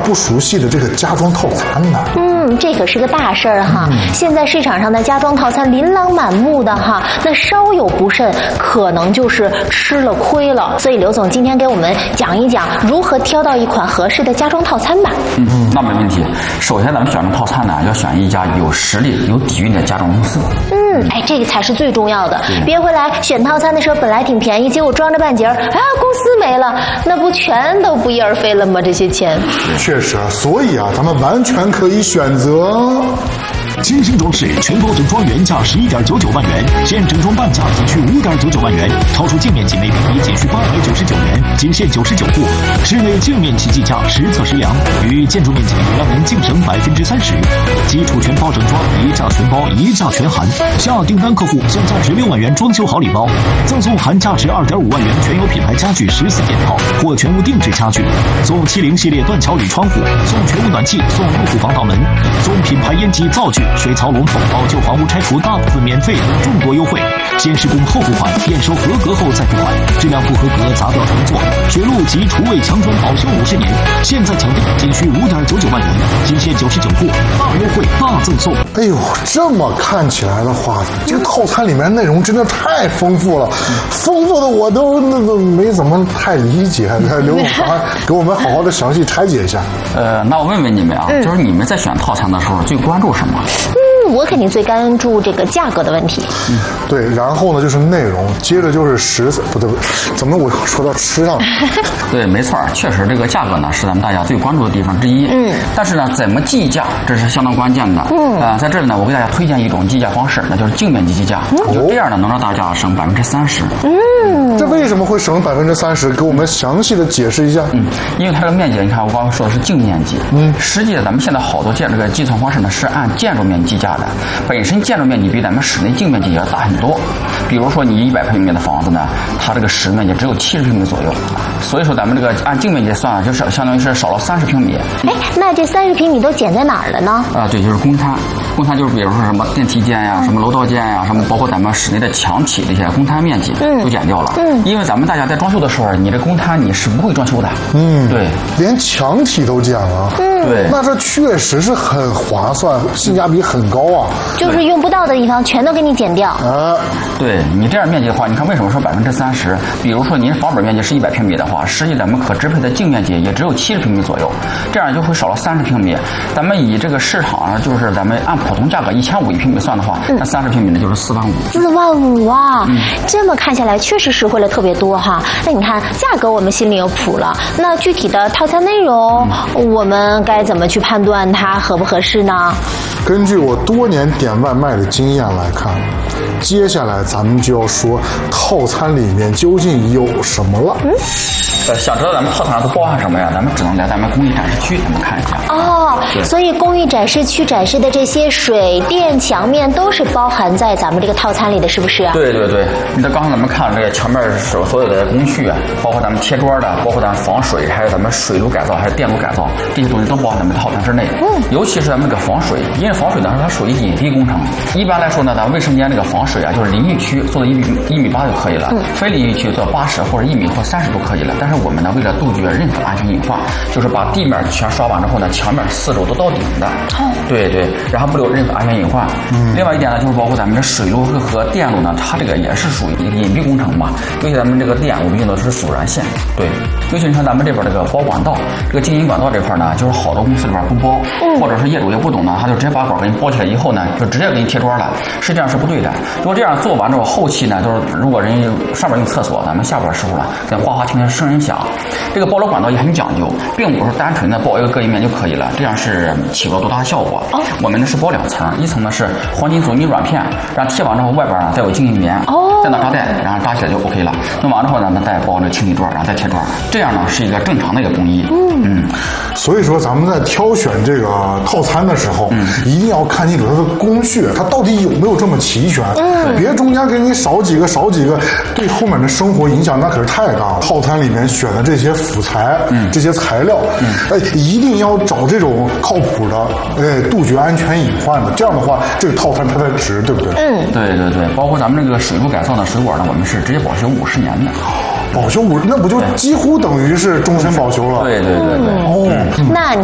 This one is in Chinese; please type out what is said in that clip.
不熟悉的这个家装套餐呢？ 这可是个大事儿哈！现在市场上的家装套餐琳琅满目的哈，那稍有不慎，可能就是吃了亏了。所以刘总今天给我们讲一讲如何挑到一款合适的家装套餐吧。 那没问题。首先咱们选择套餐呢，要选一家有实力、有底蕴的家装公司。 这个才是最重要的。别回来选套餐的时候本来挺便宜，结果装着半截儿，公司没了，那不全都不翼而飞了吗？这些钱。 确实，所以啊，咱们完全可以选择。 金星装饰全包整装原价11.99万元，现整装半价仅需5.99万元，超出净面积每平米仅需899元，仅限99户。室内净面积计价实测实量，与建筑面积让您净省30%。基础全包整装，一价全包，一价全含。下订单客户送价值6万元装修好礼包，赠送含价值2.5万元全有品牌家具14件套或全屋定制家具，送70系列断桥铝窗户，送全屋暖气，送入户防盗门，送品牌烟机灶具、水槽龙头，老旧房屋拆除大部分免费等众多优惠。先施工后付款，验收合格后再付款，质量不合格砸掉重做。水路及厨卫墙砖保修50年，现在抢订仅需5.99万元，仅限99户，大优惠大赠送。 哎呦，这么看起来的话，这个套餐里面内容真的太丰富了，丰富的我都没怎么太理解。刘总，给我们好好的详细拆解一下。 那我问问你们啊，就是你们在选套餐的时候最关注什么？ 我肯定最关注这个价格的问题。 对，然后呢就是内容，接着就是不对，怎么我说到吃上了？ 对，没错，确实这个价格呢是咱们大家最关注的地方之一。但是呢，怎么计价这是相当关键的。在这里呢，我给大家推荐一种计价方式，那就是净面积计价。就这样呢，能让大家省30%。 这为什么会省30%？给我们详细的解释一下。 因为它这个面积，你看我刚刚说的是净面积。实际咱们现在好多这个计算方式呢是按建筑面积计价的，本身建筑面积比咱们室内净面积也要大很多。比如说你100平米的房子呢，它这个室面积只有70平米左右，所以说咱们这个按净面积算，就是相当于是少了30平米。 那这30平米都减在哪儿了呢？ 对，就是公摊。公摊就是比如说什么电梯间呀、什么楼道间呀、什么包括咱们室内的墙体这些公摊面积都减掉了。因为咱们大家在装修的时候，你这公摊你是不会装修的。对， 连墙体都减了。 对， 那这确实是很划算，性价比很高啊。 就是用不到的地方全都给你减掉。 对，你这样面积的话，你看为什么说30%？比如说您房本面积是100平米的话，实际咱们可支配的净面积也只有70平米左右，这样就会少了30平米。咱们以这个市场上就是咱们按普通价格1500一平米算的话，那30平米呢就是4万5。 4万5啊！这么看下来确实实惠了特别多哈。那你看价格我们心里有谱了，那具体的套餐内容，我们该怎么去判断它合不合适呢？ 根据我多年点外卖的经验来看，接下来咱们就要说套餐里面究竟有什么了。 想知道咱们套餐都包含什么呀？咱们只能来咱们工艺展示区咱们看一下。 所以工艺展示区展示的这些水电墙面都是包含在咱们这个套餐里的，是不是？ 对。你看刚才咱们看这个墙面所有的工序啊，包括咱们贴砖的，包括咱们防水，还有咱们水路改造，还是电路改造，这些东西都包含咱们套餐之内。尤其是咱们这个防水，因为防水呢它属于隐蔽工程。一般来说呢，咱们卫生间这个防水啊，就是淋浴区做到1.8米就可以了，非淋浴区做80或者1米或30都可以了。但是我们呢，为了杜绝任何安全隐患，就是把地面全刷完之后呢，墙面4周都到顶的。对，然后不留任何安全隐患。另外一点呢，就是包括咱们的水路和电路呢，它这个也是属于一个隐蔽工程嘛。尤其咱们这个电，我们用的是阻燃线。对，尤其你看咱们这边这个包管道，这个经营管道这块呢，就是好多公司里边不包，或者是业主也不懂呢，他就直接把管给你包起来以后呢，就直接给你贴砖了。实际上是不对的。如果这样做完之后，后期呢，就是如果人上边用厕所，咱们下边的时候呢，在哗哗听见声音响。这个包楼管道也很讲究，并不是单纯的包一个隔音面就可以了，这样是起不了多大的效果。我们呢是包2层，一层呢是黄金阻尼软片，然后贴完之后外边呢再有静音棉，再拿扎带，然后扎起来就 OK 了。弄完之后呢，再包那个清理砖，然后再贴砖，这样呢是一个正常的一个工艺。 所以说咱们在挑选这个套餐的时候，一定要看清楚它的工序，它到底有没有这么齐全。别中间给你少几个，对后面的生活影响那可是太大了。套餐里面选的这些辅材，这些材料，一定要找这种靠谱的，杜绝安全隐患的。这样的话，这个套餐它才值，对不对？ 对，包括咱们这个水路改造的水管呢，我们是直接保修50年的。 保修50，那不就几乎等于是终身保修了？ 对。 那